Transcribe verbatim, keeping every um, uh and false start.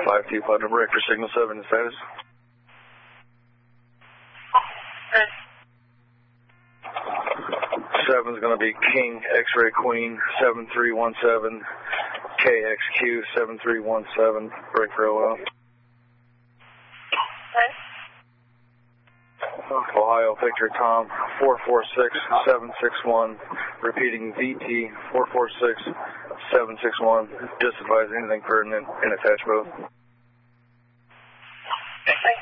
five two five, number Rector Signal seven, status. seven is going to be King X-Ray Queen seven three one seven, K X Q seven three one seven, break for O L. Ohio Victor Tom four four six seven six one, repeating V T four four six seven six one, just advise anything pertinent in attached both. Okay.